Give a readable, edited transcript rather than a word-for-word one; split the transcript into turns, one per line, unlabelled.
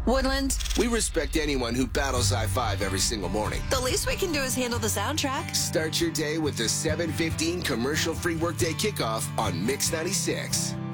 Woodland.
We respect anyone who battles I-5 every single morning.
The least we can do is handle the soundtrack.
Start your day with the 7:15 commercial-free workday kickoff on Mix 96.